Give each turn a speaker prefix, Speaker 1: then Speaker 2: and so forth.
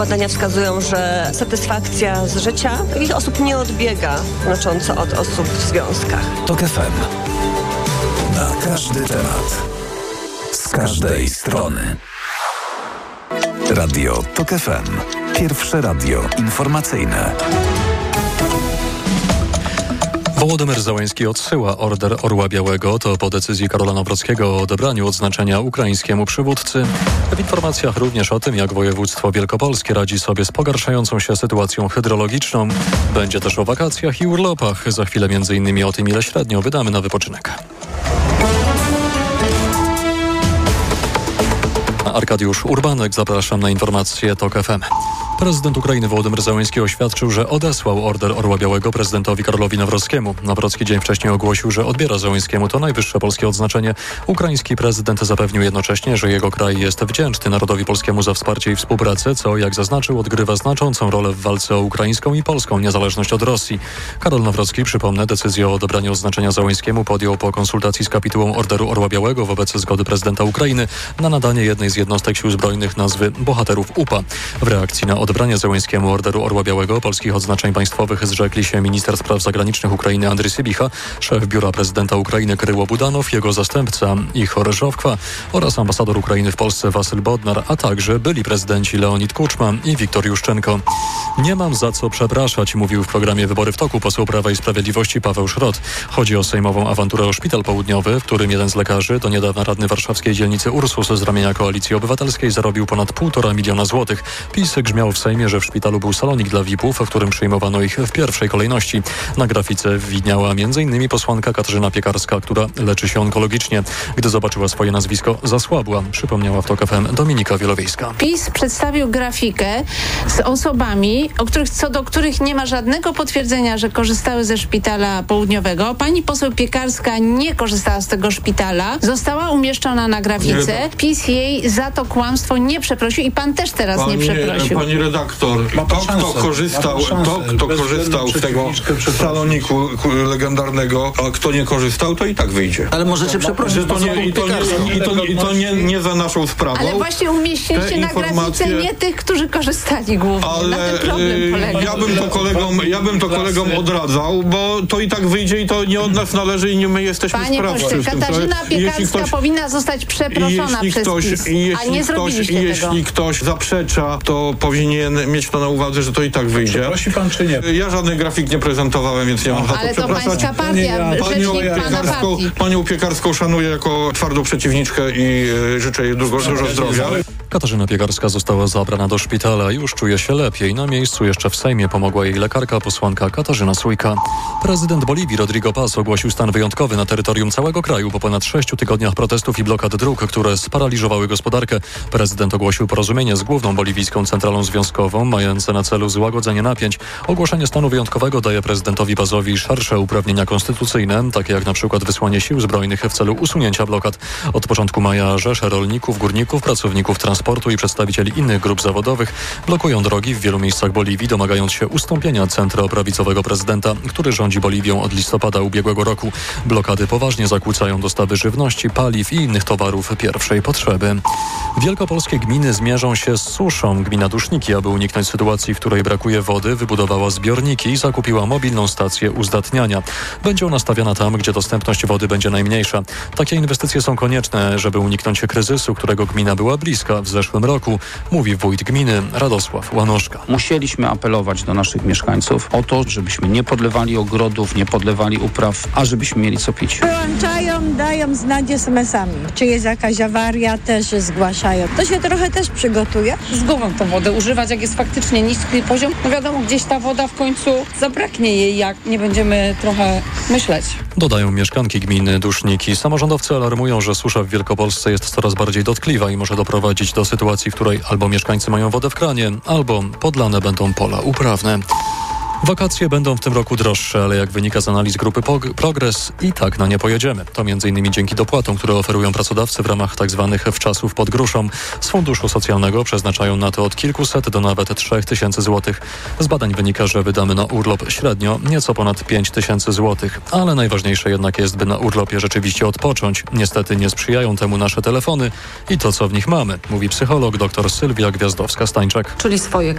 Speaker 1: Badania wskazują, że satysfakcja z życia takich osób nie odbiega znacząco od osób w związkach.
Speaker 2: TOK FM. Na każdy temat. Z każdej strony. Radio TOK FM. Pierwsze radio informacyjne.
Speaker 3: Wołodymyr Zełenski odsyła order Orła Białego. To po decyzji Karola Nawrockiego o odebraniu odznaczenia ukraińskiemu przywódcy. W informacjach również o tym, jak województwo wielkopolskie radzi sobie z pogarszającą się sytuacją hydrologiczną. Będzie też o wakacjach i urlopach. Za chwilę m.in. o tym, ile średnio wydamy na wypoczynek. Arkadiusz Urbanek, zapraszam na informacje TOK FM. Prezydent Ukrainy Wołodymyr Zełenski oświadczył, że odesłał order Orła Białego prezydentowi Karolowi Nawrockiemu. Nawrocki dzień wcześniej ogłosił, że odbiera Zełenskiemu to najwyższe polskie odznaczenie. Ukraiński prezydent zapewnił jednocześnie, że jego kraj jest wdzięczny narodowi polskiemu za wsparcie i współpracę, co, jak zaznaczył, odgrywa znaczącą rolę w walce o ukraińską i polską niezależność od Rosji. Karol Nawrocki, przypomnę, decyzję o odebraniu odznaczenia Zełenskiemu podjął po konsultacji z kapitułą orderu Orła Białego wobec zgody prezydenta Ukrainy na nadanie jednej z jednostek sił zbrojnych nazwy Bohaterów UPA. W reakcji na odebranie Zełenskiemu orderu Orła Białego polskich odznaczeń państwowych zrzekli się minister spraw zagranicznych Ukrainy Andriy Sybicha, szef biura prezydenta Ukrainy Kryło Budanow, jego zastępca Ichor Żowkwa oraz ambasador Ukrainy w Polsce Wasyl Bodnar, a także byli prezydenci Leonid Kuczma i Wiktor Juszczenko. Nie mam za co przepraszać, mówił w programie Wybory w toku poseł Prawa i Sprawiedliwości Paweł Szrot. Chodzi o sejmową awanturę o Szpital Południowy, w którym jeden z lekarzy, do niedawna radny warszawskiej dzielnicy Ursus z ramienia Koalicji Obywatelskiej, zarobił ponad 1,5 miliona złotych. PiS grzmiał w Sejmie, że w szpitalu był salonik dla VIP-ów, w którym przyjmowano ich w pierwszej kolejności. Na grafice widniała m.in. posłanka Katarzyna Piekarska, która leczy się onkologicznie. Gdy zobaczyła swoje nazwisko, zasłabła, przypomniała w TOK FM Dominika Wielowiejska.
Speaker 4: PiS przedstawił grafikę z osobami, co do których nie ma żadnego potwierdzenia, że korzystały ze szpitala południowego. Pani poseł Piekarska nie korzystała z tego szpitala. Została umieszczona na grafice. PiS jej za to kłamstwo nie przeprosił i pan też teraz nie przeprosił.
Speaker 5: Pani redaktor, kto korzystał z tego saloniku legendarnego, a kto nie korzystał, to i tak wyjdzie.
Speaker 6: Ale możecie przeprosić.
Speaker 5: I to nie za naszą sprawą.
Speaker 4: Ale właśnie umieściliście na grafice nie tych, którzy korzystali głównie.
Speaker 5: Ale
Speaker 4: na tym problem polega.
Speaker 5: Ja bym to kolegom odradzał, bo to i tak wyjdzie i to nie od nas należy i nie my jesteśmy sprawcy.
Speaker 4: Panie pośle, Katarzyna Piekarska powinna zostać przeproszona przez PiS, a nie zrobiliście tego.
Speaker 5: Jeśli ktoś zaprzecza, to powinien mieć to na uwadze, że to i tak wyjdzie.
Speaker 6: Przeprosi pan czy nie?
Speaker 5: Ja żadnych grafik nie prezentowałem, więc nie mam za to przepraszać.
Speaker 4: Ale to pańska partia, rzecznik pana partii.
Speaker 5: Panią Piekarską szanuję jako twardą przeciwniczkę i życzę jej dużo zdrowia.
Speaker 3: Katarzyna Piekarska została zabrana do szpitala. Już czuje się lepiej. Na miejscu jeszcze w Sejmie pomogła jej lekarka, posłanka Katarzyna Sójka. Prezydent Boliwii Rodrigo Paz ogłosił stan wyjątkowy na terytorium całego kraju po ponad 6 tygodniach protestów i blokad dróg, które sparaliżowały gospodarkę. Prezydent ogłosił porozumienie z główną boliwijską centralą związkową, mające na celu złagodzenie napięć. Ogłoszenie stanu wyjątkowego daje prezydentowi Pazowi szersze uprawnienia konstytucyjne, takie jak na przykład wysłanie sił zbrojnych w celu usunięcia blokad. Od początku maja rzesze rolników, górników, pracowników transportu i przedstawicieli innych grup zawodowych blokują drogi w wielu miejscach Boliwii, domagając się ustąpienia centroprawicowego prezydenta, który rządzi Boliwią od listopada ubiegłego roku. Blokady poważnie zakłócają dostawy żywności, paliw i innych towarów pierwszej potrzeby. Wielkopolskie gminy zmierzą się z suszą. Gmina Duszniki, aby uniknąć sytuacji, w której brakuje wody, wybudowała zbiorniki i zakupiła mobilną stację uzdatniania. Będzie ona stawiana tam, gdzie dostępność wody będzie najmniejsza. Takie inwestycje są konieczne, żeby uniknąć kryzysu, którego gmina była bliska w zeszłym roku, mówi wójt gminy Radosław Łanoszka.
Speaker 7: Musieliśmy apelować do naszych mieszkańców o to, żebyśmy nie podlewali ogrodów, nie podlewali upraw, a żebyśmy mieli co pić.
Speaker 8: Wyłączają, dają znać SMS-ami. Czy jest jakaś awaria, też zgłaszają. To się trochę też przygotuje.
Speaker 9: Z głową tą wodę używać, jak jest faktycznie niski poziom. No wiadomo, gdzieś ta woda w końcu zabraknie jej, jak nie będziemy trochę myśleć.
Speaker 3: Dodają mieszkanki gminy Duszniki. Samorządowcy alarmują, że susza w Wielkopolsce jest coraz bardziej dotkliwa i może doprowadzić do sytuacji, w której albo mieszkańcy mają wodę w kranie, albo podlane będą pola uprawne. Wakacje będą w tym roku droższe, ale jak wynika z analiz grupy Progress, i tak na nie pojedziemy. To m.in. dzięki dopłatom, które oferują pracodawcy w ramach tzw. wczasów pod gruszą. Z Funduszu Socjalnego przeznaczają na to od kilkuset do nawet 3000 zł. Z badań wynika, że wydamy na urlop średnio nieco ponad 5000 zł. Ale najważniejsze jednak jest, by na urlopie rzeczywiście odpocząć. Niestety nie sprzyjają temu nasze telefony i to, co w nich mamy, mówi psycholog dr Sylwia Gwiazdowska-Stańczak.
Speaker 6: Czyli swoje